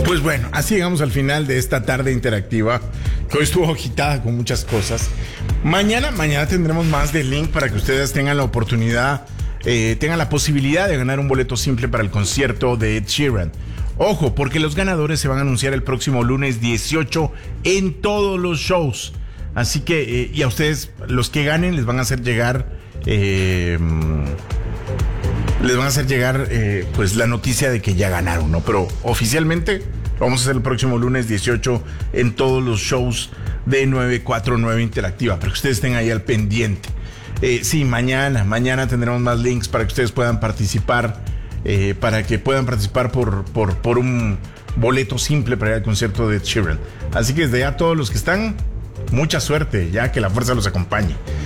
Pues bueno, así llegamos al final de esta tarde interactiva, que hoy estuvo agitada con muchas cosas. Mañana tendremos más de link para que ustedes tengan la oportunidad, tengan la posibilidad de ganar un boleto simple para el concierto de Ed Sheeran. Ojo, porque los ganadores se van a anunciar el próximo lunes 18 en todos los shows. Así que, y a ustedes, los que ganen, les van a hacer llegar... pues la noticia de que ya ganaron, ¿no? Pero oficialmente lo vamos a hacer el próximo lunes 18 en todos los shows de 949 Interactiva, para que ustedes estén ahí al pendiente. Sí, mañana tendremos más links para que ustedes puedan participar, por un boleto simple para ir al concierto de Ed Sheeran. Así que desde ya todos los que están, mucha suerte, ya que la fuerza los acompañe.